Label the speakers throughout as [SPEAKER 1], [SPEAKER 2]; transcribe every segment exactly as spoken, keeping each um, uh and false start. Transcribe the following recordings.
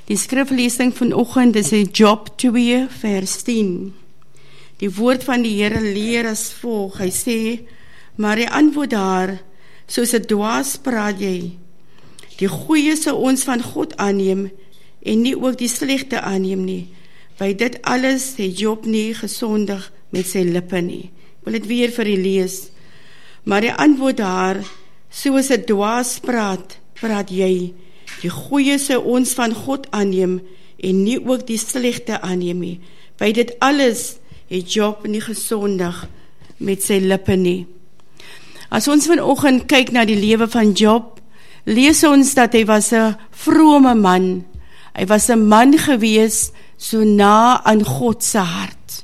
[SPEAKER 1] Die skriflesing vanoggend is in Job twee vers tien. Die woord van die Here leer as volg. Hy sê, maar hy antwoord daar, soos 'n dwaas praat jy. Die goeie sou ons van God aanneem en nie ook die slegte aanneem nie. By dit alles het Job nie gesondig met sy lippe nie. Ek wil dit weer vir u lees. Maar hy antwoord daar, soos 'n dwaas praat, praat jy. Die goeie sou ons van God aanneem en nie ook die slegte aanneem nie. By dit alles het Job nie gesondig met sy lippe nie. As ons vanoggend kyk na die lewe van Job, lees ons dat hy was 'n vrome man. Hy was 'n man gewees so na aan God se hart.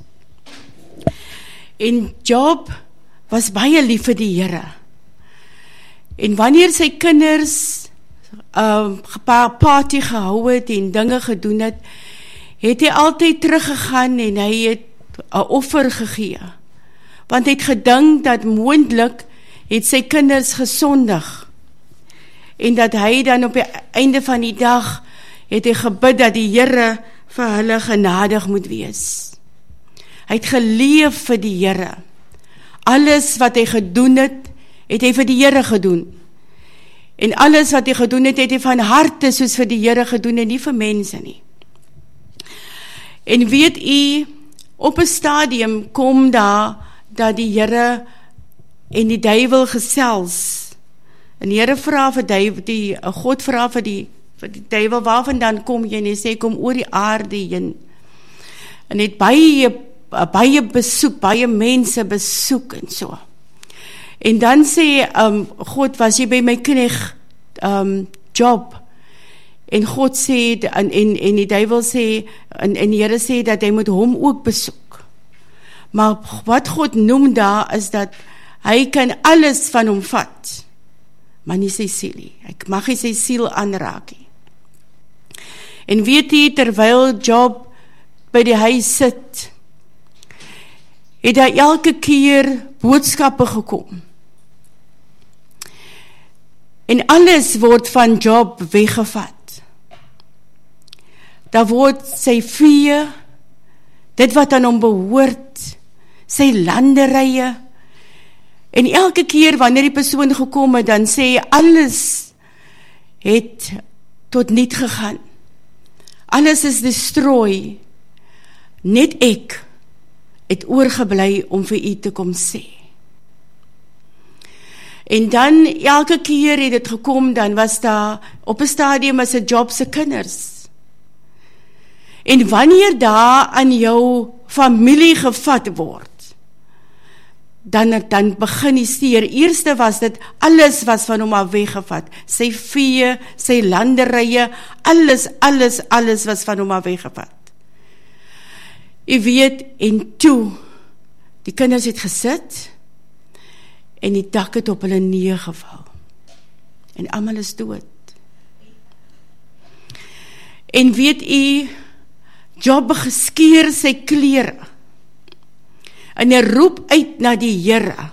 [SPEAKER 1] En Job was baie lief vir die Here. En wanneer sy kinders uh, party gehou het en dinge gedoen het, het hy altyd teruggegaan en hy het 'n offer gegee. Want hy het gedink dat moontlik het sy kinders gesondig. En dat hy dan op die einde van die dag het hy gebid dat die Here vir hulle genadig moet wees. Hy het geleef vir die Here. Alles wat hy gedoen het, het hy vir die Here gedoen. En alles wat hy gedoen het, het hy van harte soos vir die Here gedoen en nie vir mense nie. En weet u, op 'n stadium kom daar dat die Here en die duiwel gesels. En die Here vra vir die, die God vra vir die, vir die duiwel, waarvandaan kom jy? En hy sê, kom oor die aarde heen. En het baie, baie besoek, baie mense besoek en so. En dan sê um, God, was jy by my knegt um, Job? En God sê, en, en, en die duiwel sê, en, en die Here sê dat hy moet hom ook besoek. Maar wat God noem daar is dat hy kan alles van hom vat, maar nie sy siel nie. Hy mag nie sy siel aanraak nie. En weet jy, terwyl Job by die huis sit, het hy elke keer boodskappe gekom. En alles word van Job weggevat. Daar word sy vee, dit wat aan hom behoort, sy landerye. En elke keer wanneer die persoon gekom het, dan sê hy, alles het tot niet gegaan. Alles is destrooi. Net ek het oorgebly om vir u te kom sê. En dan elke keer het dit gekom, dan was daar op 'n stadium as 'n Job se kinders. En wanneer daar aan jou familie gevat word, dan, dan begin die stier. Eerste was dit, alles was van hom af weggevat. Sy vee, sy landerye, alles, alles, alles was van hom af weggevat. U weet, en toe, die kinders het gesit, en die dak het op hulle neergeval. En almal is dood. En weet u, Job geskeer sy klere, en hy roep uit na die Here,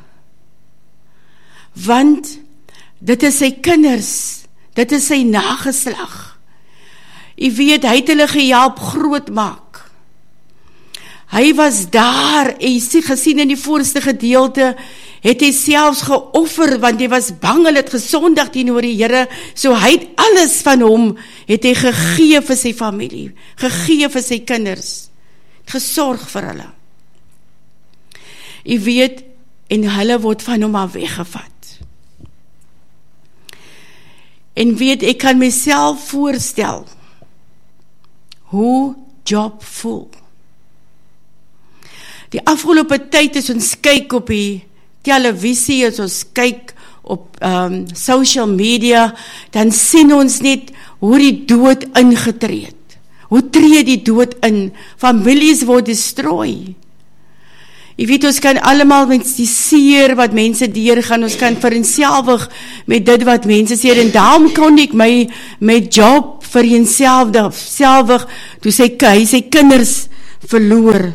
[SPEAKER 1] want dit is sy kinders, dit is sy nageslag. U weet, hy het hulle gehelp groot maak. Hy was daar, en jy sien gesien in die voorste gedeelte, het hy selfs geoffer, want hy was bang, hy het gesondig teenoor die Here, so hy het alles van hom, het hy gegee vir sy familie, gegee vir sy kinders, gesorg vir hulle. U weet, en hulle word van hom af weggevat. En weet, ek kan myself voorstel, hoe Job voel. Die afgelope tyd is ons kyk op die televisie, as ons kyk op um, social media, dan sien ons net hoe die dood ingetreed. Hoe tree die dood in? Families word destrooi. Jy weet, ons kan allemaal met die seer wat mense deurgaan, ons kan vereenselwig met dit wat mense seer, en daarom kon ek my met Job vereenselwig, toe sy, hy sy kinders verloor.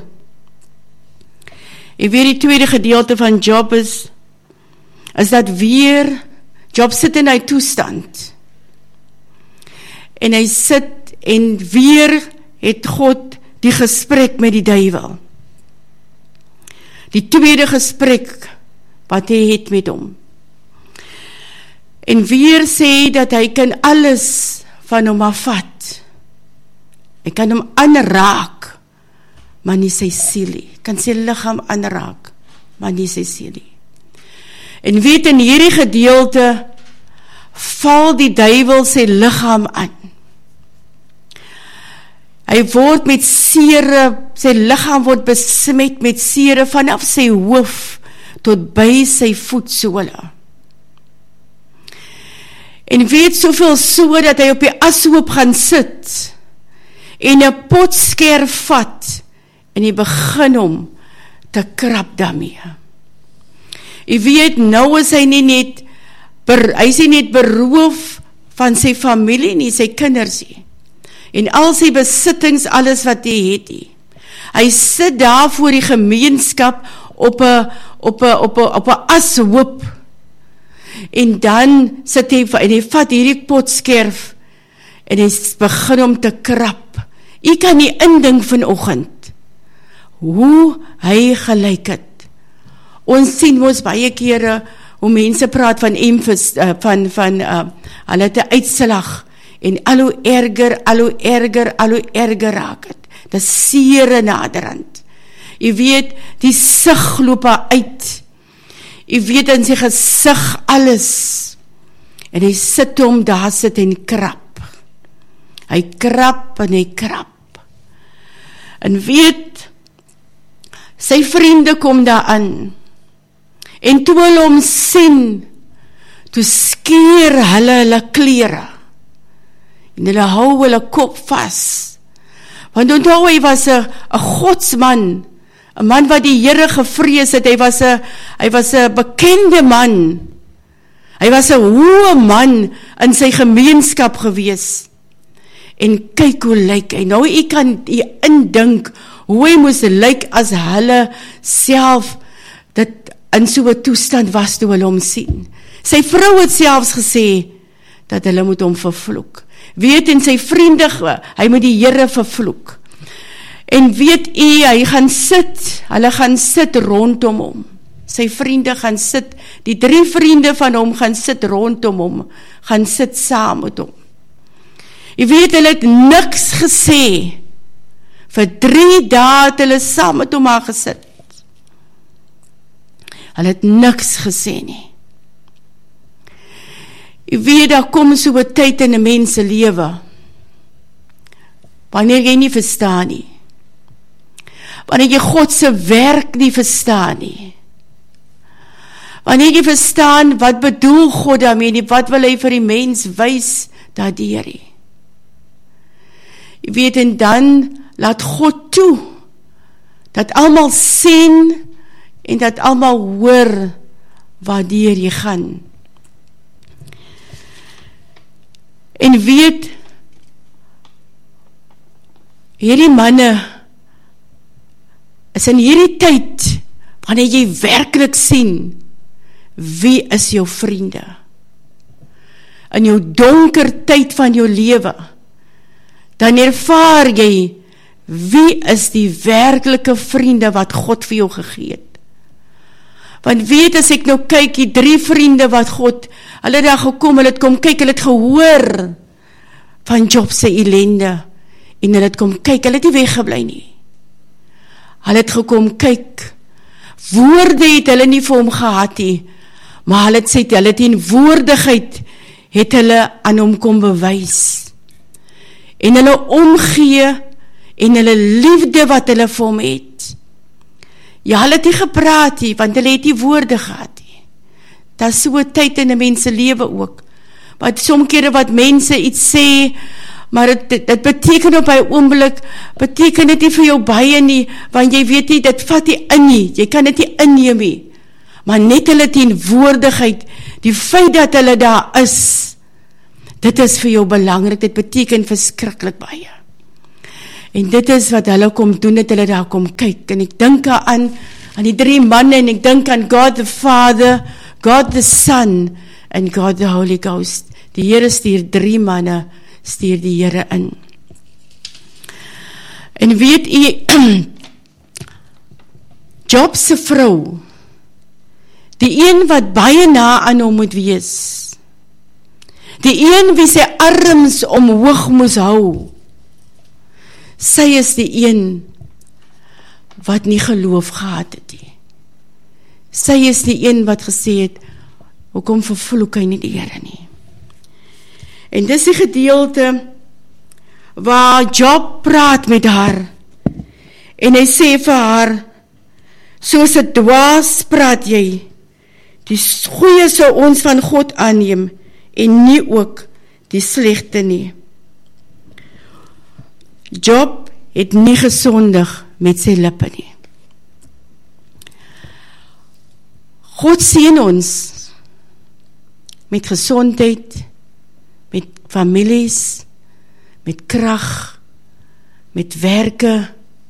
[SPEAKER 1] Jy weet, die tweede gedeelte van Job is, is dat weer, Job sit in hy toestand, en hy sit En weer het God die gesprek met die duiwel. Die tweede gesprek wat hy het met hom. En weer sê dat hy kan alles van hom afvat. Hy kan hom aanraak, maar nie sy siel nie. Kan sy liggaam aanraak, maar nie sy siel nie. En weet, in hierdie gedeelte val die duiwel sy liggaam aan. Hy word met sere, sy liggaam word besmet met sere vanaf sy hoof tot by sy voetsole. En weet soveel so dat hy op die ashoop gaan sit en 'n potskerf vat en hy begin hom te krap daarmee. Jy weet, nou is hy nie net ber, hy is nie net beroof van sy familie nie, sy kinders nie. En al sy besittings, alles wat hy het nie. Hy sit daar voor die gemeenskap op 'n op 'n op 'n op 'n ashoop. En dan sit hy en hy vat hierdie potskerf en hy begin hom te krap. Jy kan nie indink vanoggend hoe hy gelyk het. Ons sien mos baie kere hoe mense praat van emfys, uh, van van uh, hulle het 'n uitslag en al hoe erger, al hoe erger, al hoe erger raak het. Dis sere naderhand. Jy weet, die sig loop uit. Jy weet in sy gesig alles. En hy sit hom daar sit en krap. Hy krap en hy krap. En weet, sy vriende kom daar aan. En toe hulle hom sien, toe skeer hulle hulle klere. En hulle hou hulle kop vas. Want onthou, hy was 'n 'n godsman, 'n man wat die Here gevrees het. Hy was 'n hy was 'n bekende man. Hy was 'n hoë man in sy gemeenskap gewees. En kyk hoe lyk hy. Nou jy kan jy indink hoe hy moes lyk as hulle self dit in so 'n toestand was toe hulle hom sien. Sy vrou het selfs gesê dat hulle moet hom vervloek. Weet, en sy vriende, hy moet die Here vervloek. En weet jy, hy gaan sit, hulle gaan sit rondom hom. Sy vriende gaan sit, die drie vriende van hom gaan sit rondom hom, gaan sit saam met hom. Jy weet, hulle het niks gesê. Vir drie dae het hulle saam met hom aan gesit. Hulle het niks gesê nie. Jy weet, daar kom so 'n tyd in 'n mens se lewe, wanneer jy nie verstaan nie, wanneer jy God se werk nie verstaan nie, wanneer jy verstaan, wat bedoel God daarmee nie, wat wil hy vir die mens wys daardeur nie. Jy weet, en dan laat God toe, dat almal sien, en dat almal hoor, waardeur jy gaan. En weet, hierdie manne, is in hierdie tyd, wanneer jy werklik sien, wie is jou vriende? In jou donker tyd van jou lewe, dan ervaar jy, wie is die werklike vriende wat God vir jou gegee het? Want weet, as ek nou kyk, die drie vriende wat God, hulle het daar gekom, hulle het kom kyk, hulle het gehoor van Job se ellende, en hulle het kom kyk, hulle het nie weggeblei nie. Hulle het gekom kyk, woorde het hulle nie vir hom gehad nie, maar hulle het sê, hulle het in woordigheid, het hulle aan hom kom bewys. En hulle omgee, en hulle liefde wat hulle vir hom het. Ja, hulle het nie gepraat nie, want hulle het nie woorde gehad nie. Dat is so 'n tyd in 'n mens se lewe ook. Want soms kere wat mense iets sê, maar het, dit, dit beteken op hy oomblik, beteken dit nie vir jou baie nie, want jy weet nie, dit vat nie in nie, jy kan dit nie inneem nie. Maar net hulle teenwoordigheid, die feit dat hulle daar is, dit is vir jou belangrik, dit beteken verskriklik baie. En dit is wat hulle kom doen, dat hulle daar kom kyk. En ek dink aan, aan die drie manne, en ek dink aan God the Father, God the Son, and God the Holy Ghost. Die Here stuur drie manne, stuur die Here in. En weet u, Job se vrou, die een wat baie na aan hom moet wees, die een wie sy arms omhoog moes hou, sy is die een wat nie geloof gehad het nie. Sy is die een wat gesê het, hoekom vervloek hy nie die Here nie. En dis die gedeelte waar Job praat met haar, en hy sê vir haar, soos 'n dwaas praat jy, die goeie sou ons van God aanneem, en nie ook die slegte nie. Job het nie gesondig met sy lippe nie. God seën ons met gesondheid, met families, met krag, met werke.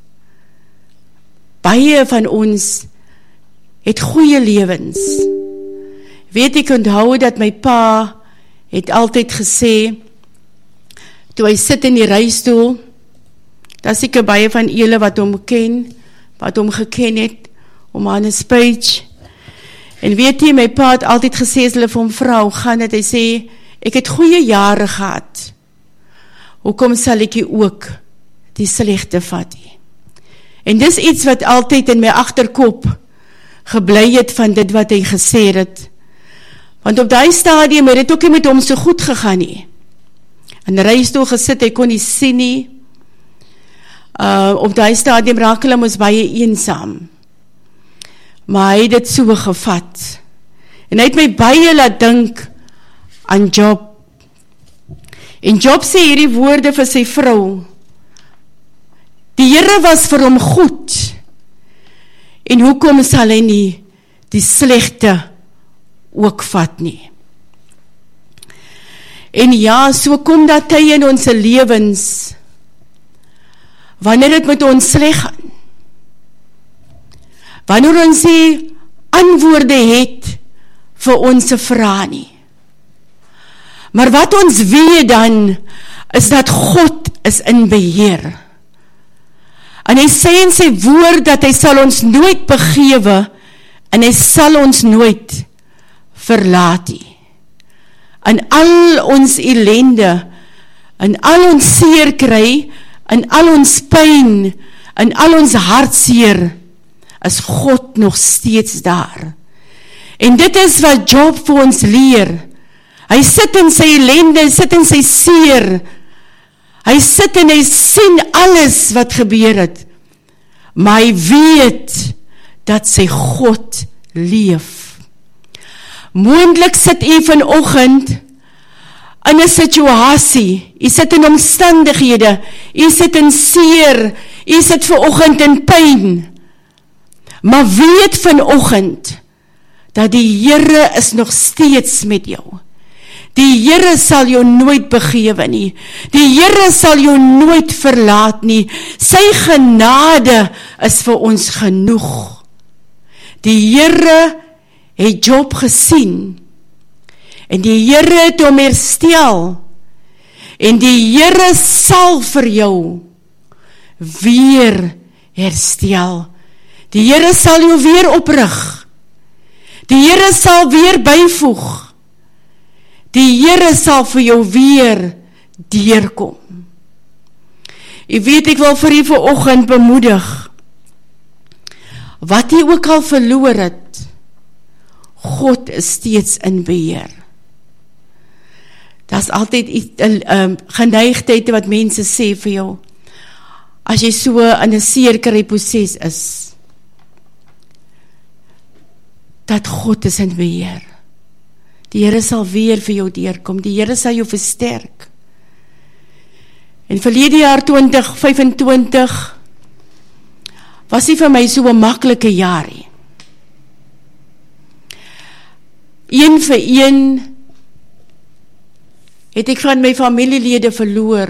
[SPEAKER 1] Baie van ons het goeie lewens. Weet ek onthou dat my pa het altyd gesê, toe hy sit in die reistool, daar seker baie van julle wat hom ken, wat hom geken het, om Hannes Page. En weet jy, my pa het altyd gesê, as hulle vir hom vrou gaan, het hy sê, ek het goeie jare gehad, hoekom sal ek jy ook die slegte vat nie? En dis iets wat altyd in my agterkop gebly het van dit wat hy gesê het. Want op daai stadium het dit ook nie met hom so goed gegaan nie. In die reistoel gesit, hy kon nie sien nie. Uh, op daai stadium raak hulle mos baie eensaam. Maar hy het dit so gevat. En hy het my baie laat dink aan Job. En Job sê hierdie woorde vir sy vrou. Die Here was vir hom goed. En hoekom sal hy nie die slegte ook vat nie? En ja, so kom dat tye in ons lewens, wanneer dit met ons sleg gaan, wanneer ons die antwoorde het vir ons vrae nie. Maar wat ons weet dan, is dat God is in beheer. En hy sê in sy woord dat hy sal ons nooit begewe, en hy sal ons nooit verlaat nie. In al ons ellende, in al ons seer kry, in al ons pyn, in al ons hartseer, is God nog steeds daar. En dit is wat Job vir ons leer. Hy sit in sy ellende, hy sit in sy seer, hy sit en hy sien alles wat gebeur het, maar hy weet dat sy God leef. Moontlik sit u vanoggend in 'n situasie, u sit in omstandighede, u sit in seer, u sit vanoggend in pyn, maar weet vanoggend dat die Here is nog steeds met jou. Die Here sal jou nooit begewe nie. Die Here sal jou nooit verlaat nie. Sy genade is vir ons genoeg. Die Here het Job gesien. En die Here het hom herstel. En die Here sal vir jou weer herstel. Die Here sal jou weer oprig. Die Here sal weer byvoeg. Die Here sal vir jou weer deurkom. Ek weet, ek wil vir u vanoggend bemoedig. Wat jy ook al verloor het, God is steeds in beheer. Daar is altyd um, geneigdheid wat mense sê vir jou, as jy so in 'n seer kry proses is, dat God is in beheer. Die Here sal weer vir jou deurkom, die Here sal jou versterk. En verlede jaar twintig vyfentwintig was nie vir my so 'n maklike jaar nie. Een vir een het ek van my familielede verloor.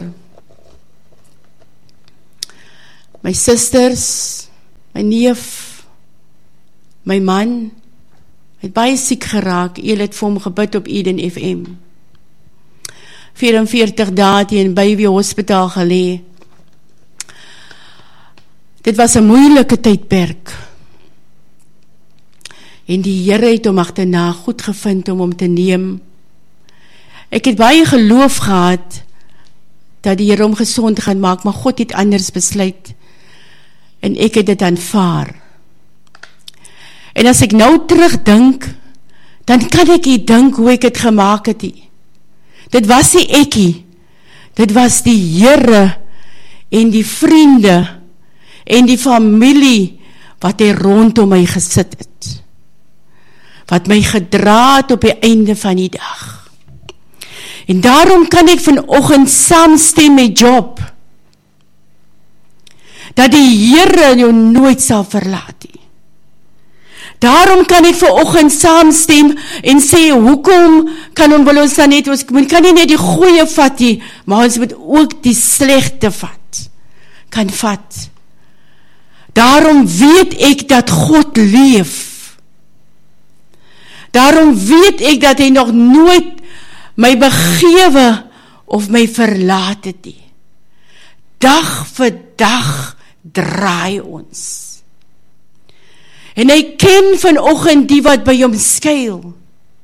[SPEAKER 1] My susters, my neef, my man, het baie siek geraak. Julle het vir hom gebid op Eden F M. vyf en veertig dae het hy in Bayview Hospitaal gelê. Dit was 'n moeilike tydperk. En die Here het hom agterna goed gevind om hom te neem. Ek het baie geloof gehad dat die Here hom gesond gaan maak, maar God het anders besluit. En ek het dit aanvaar. En as ek nou terugdink, dan kan ek nie dink hoe ek het gemaak het nie. Dit was nie ek nie. Dit was die Here en die vriende en die familie wat hy rondom my gesit het. Wat my gedra het op die einde van die dag. En daarom kan ek vanoggend saamstem met Job, dat die Here jou nooit sal verlaat nie. Daarom kan ek vanoggend saamstem en sê, hoekom kan ons wil ons dan net, ons kan nie net die goeie vat nie, maar ons moet ook die slegte vat, kan vat. Daarom weet ek dat God leef. Daarom weet ek dat hy nog nooit my begewe of my verlaat het nie. Dag vir dag draai ons. En hy ken vanoggend die wat by hom skuil.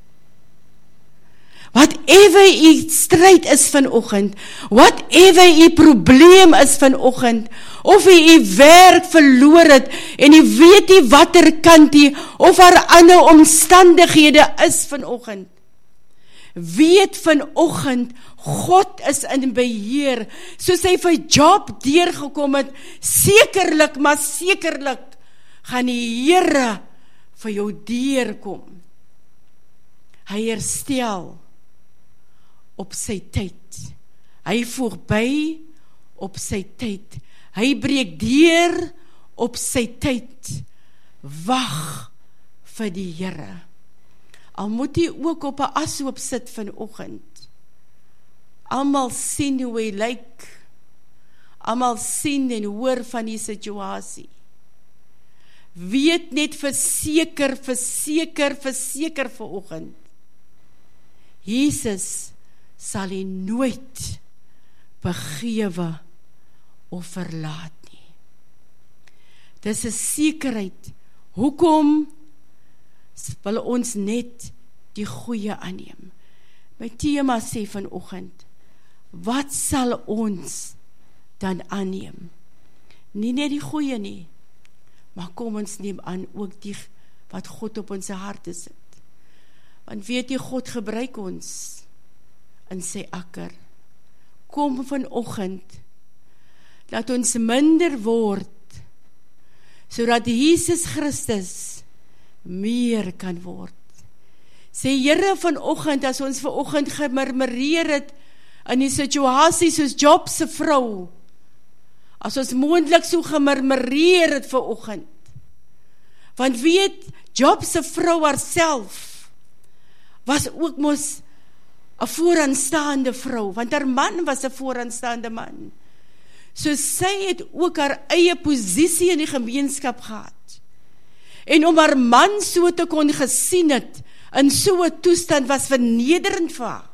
[SPEAKER 1] Whatever die stryd is vanoggend, whatever die probleem is vanoggend, of hy die werk verloor het, en hy weet nie watter kant hy, of haar ander omstandighede is vanoggend. Weet vanoggend, God is in beheer, soos hy vir Job deurgekom het, sekerlik, maar sekerlik, gaan die Here vir jou deurkom. Hy herstel op sy tyd. Hy voeg by op sy tyd. Hy breek deur op sy tyd. Wag vir die Here. Al moet hy ook op 'n ashoop sit vanoggend. Almal sien hoe hy lyk. Almal sien en hoor van die situasie. Weet net verseker, verseker, verseker vanoggend. Jesus sal hy nooit begewe of verlaat nie. Dis 'n sekerheid. Hoekom wil ons net die goeie aanneem? My tema sê vanoggend, wat sal ons dan aanneem? Nie net die goeie nie, maar kom ons neem aan ook die wat God op ons harte sit. Want weet jy, God gebruik ons in sy akker. Kom vanoggend, laat ons minder word, sodat Jesus Christus meer kan word. Sê Here vanoggend, as ons vanoggend gemurmureer het in die situasie soos Job se vrou, as ons moontlik so gemurmureer het vanoggend, want weet, Job se vrou haarself was ook mos 'n vooraanstaande vrou, want haar man was 'n vooraanstaande man. So sy het ook haar eie posisie in die gemeenskap gehad. En om haar man so te kon gesien het, in so 'n toestand was vernederend vir haar.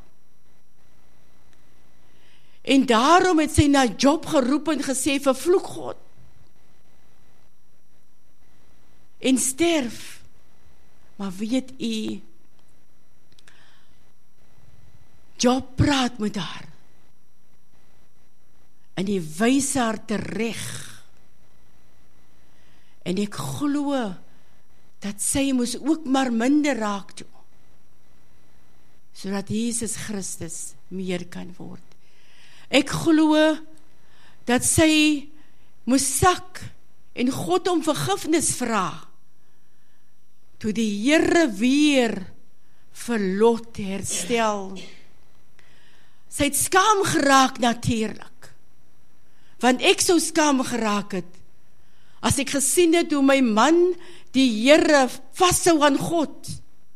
[SPEAKER 1] En daarom het sy na Job geroep en gesê, vervloek God. En sterf. Maar weet u, Job praat met haar. En die wys haar tereg. En ek glo dat sy moes ook maar minder raak toe, sodat Jesus Christus meer kan word. Ek glo dat sy moes sak en God om vergifnis vra, toe die Here weer vir Lot herstel. Sy het skaam geraak natuurlik, want ek sou skaam geraak het, as ek gesien het hoe my man die Here vashou aan God,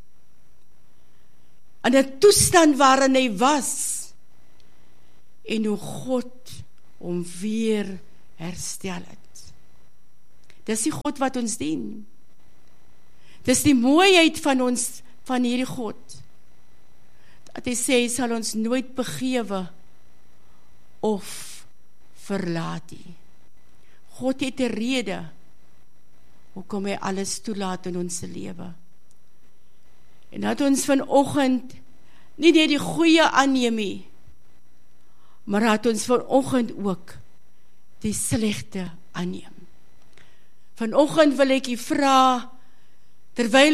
[SPEAKER 1] in 'n toestand waarin hy was, en hoe God hom weer herstel het. Dis die God wat ons dien. Dis die mooiheid van ons, van hierdie God, dat hy sê, hy sal ons nooit begewe of verlaat nie. God het 'n rede hoekom hy alles toelaat in ons lewe. En dat ons vanoggend nie net die goeie aanneem nie, maar dat ons vanoggend ook die slegte aanneem. Vanoggend wil ek u vra, terwyl